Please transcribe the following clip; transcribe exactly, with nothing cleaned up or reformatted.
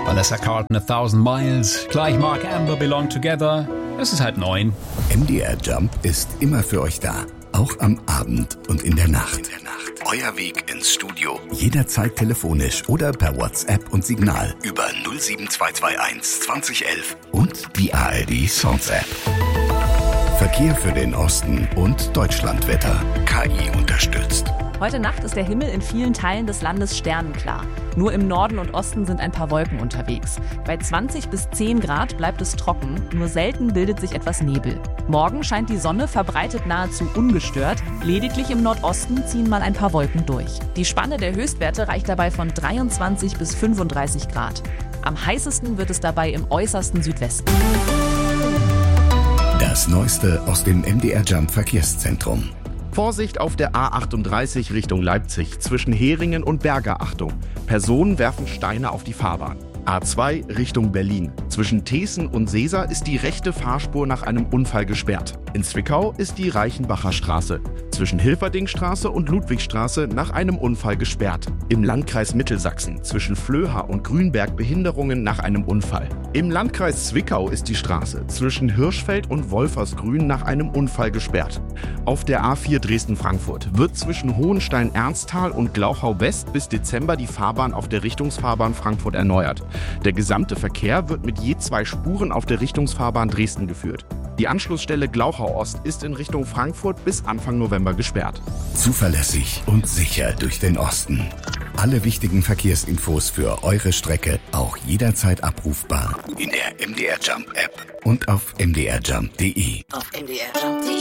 Vanessa Carlton, A Thousand Miles, gleich Mark Amber, Belong Together. Es ist halb neun. M D R Jump ist immer für euch da. Auch am Abend und in der Nacht. In der Nacht. Euer Weg ins Studio. Jederzeit telefonisch oder per WhatsApp und Signal über null sieben zwei zwei eins zwanzig elf und die A R D Songs App. Verkehr für den Osten und Deutschlandwetter. K I unterstützt. Heute Nacht ist der Himmel in vielen Teilen des Landes sternenklar. Nur im Norden und Osten sind ein paar Wolken unterwegs. Bei zwanzig bis zehn Grad bleibt es trocken, nur selten bildet sich etwas Nebel. Morgen scheint die Sonne verbreitet nahezu ungestört. Lediglich im Nordosten ziehen mal ein paar Wolken durch. Die Spanne der Höchstwerte reicht dabei von dreiundzwanzig bis fünfunddreißig Grad. Am heißesten wird es dabei im äußersten Südwesten. Das Neueste aus dem M D R Jump Verkehrszentrum. Vorsicht auf der A achtunddreißig Richtung Leipzig zwischen Heringen und Berger. Achtung. Personen werfen Steine auf die Fahrbahn. A zwei Richtung Berlin. Zwischen Teeßen und Seesa ist die rechte Fahrspur nach einem Unfall gesperrt. In Zwickau ist die Reichenbacher Straße. Zwischen Hilferdingstraße und Ludwigstraße nach einem Unfall gesperrt. Im Landkreis Mittelsachsen zwischen Flöha und Grünberg Behinderungen nach einem Unfall. Im Landkreis Zwickau ist die Straße zwischen Hirschfeld und Wolfersgrün nach einem Unfall gesperrt. Auf der A vier Dresden-Frankfurt wird zwischen Hohenstein-Ernsthal und Glauchau-West bis Dezember die Fahrbahn auf der Richtungsfahrbahn Frankfurt erneuert. Der gesamte Verkehr wird mit je zwei Spuren auf der Richtungsfahrbahn Dresden geführt. Die Anschlussstelle Glauchau-Ost ist in Richtung Frankfurt bis Anfang November gesperrt. Zuverlässig und sicher durch den Osten. Alle wichtigen Verkehrsinfos für eure Strecke auch jederzeit abrufbar in der M D R Jump App und auf m d r jump punkt d e. Auf m d r jump punkt d e